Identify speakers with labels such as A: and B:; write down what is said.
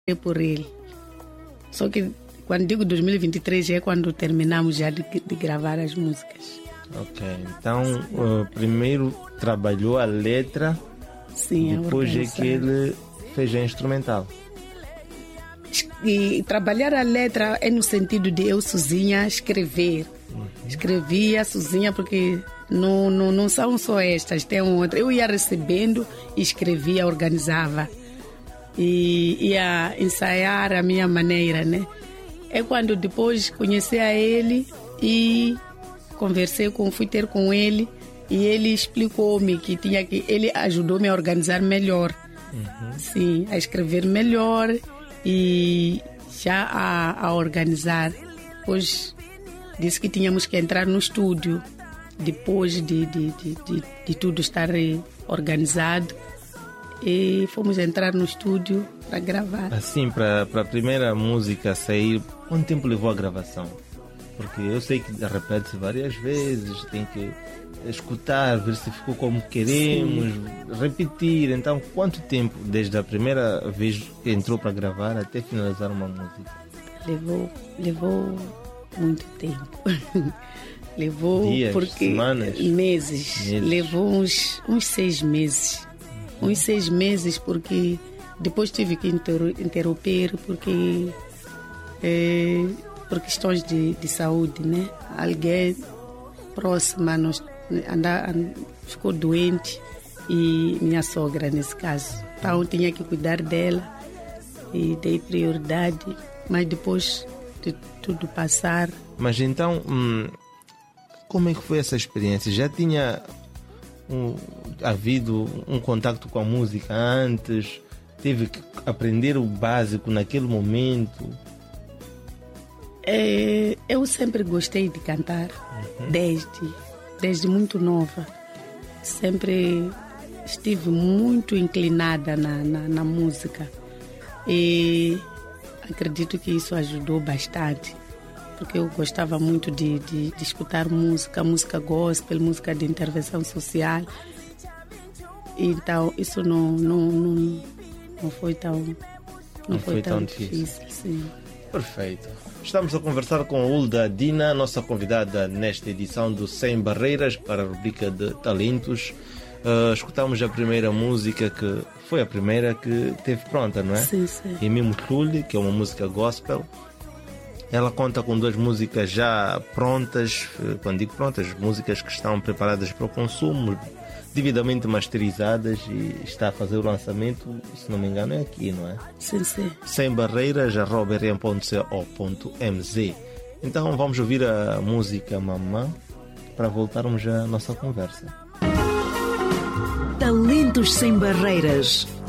A: é por ele. Só que quando digo 2023 é quando terminamos já de gravar as músicas.
B: Ok, então primeiro trabalhou a letra,
A: sim,
B: depois é que ele fez a instrumental.
A: E trabalhar a letra é no sentido de eu sozinha escrever. Escrevia sozinha porque não são só estas, tem outra. Eu ia recebendo, escrevia, organizava e ia ensaiar a minha maneira, né? É quando depois conheci a ele e fui ter com ele e ele explicou-me que ele ajudou-me a organizar melhor, sim, a escrever melhor e já a organizar. Depois disse que tínhamos que entrar no estúdio depois de tudo estar organizado e fomos entrar no estúdio para gravar.
B: Assim, para a primeira música sair, quanto tempo levou a gravação? Porque eu sei que repete-se várias vezes, tem que escutar, ver se ficou como queremos, repetir. Então, quanto tempo desde a primeira vez que entrou para gravar até finalizar uma música?
A: Levou muito tempo. Levou
B: dias,
A: porque
B: semanas,
A: meses. Levou uns 6 meses. Uns 6 meses porque depois tive que interromper porque por questões de saúde, né? Alguém próxima ficou doente e minha sogra nesse caso. Então eu tinha que cuidar dela e dei prioridade, mas depois de tudo passar.
B: Mas então, como é que foi essa experiência? Já tinha havido um contato com a música antes? Teve que aprender o básico naquele momento?
A: Eu sempre gostei de cantar, desde muito nova. Sempre estive muito inclinada na música e acredito que isso ajudou bastante, porque eu gostava muito de escutar música gospel, música de intervenção social. Então isso não foi tão difícil. Sim.
B: Perfeito. Estamos a conversar com a Hulda Dina, nossa convidada nesta edição do Sem Barreiras para a rubrica de talentos. Escutamos a primeira música, que foi a primeira que teve pronta, não é?
A: Sim, sim.
B: E Mimo Tully, que é uma música gospel. Ela conta com 2 músicas já prontas. Quando digo prontas, músicas que estão preparadas para o consumo, devidamente masterizadas, e está a fazer o lançamento, se não me engano, é aqui, não é?
A: Sim, sim.
B: Sem Barreiras, @rm.co.mz. Então vamos ouvir a música Mamã para voltarmos à nossa conversa.
C: Talentos Sem Barreiras,